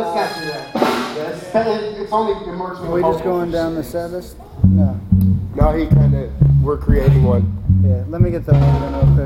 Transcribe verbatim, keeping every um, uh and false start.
Let's capture that. Yes. It's only emerging. Are we just going down the set list? No. No, he kind of, we're creating one. Yeah, let me get the one then real quick.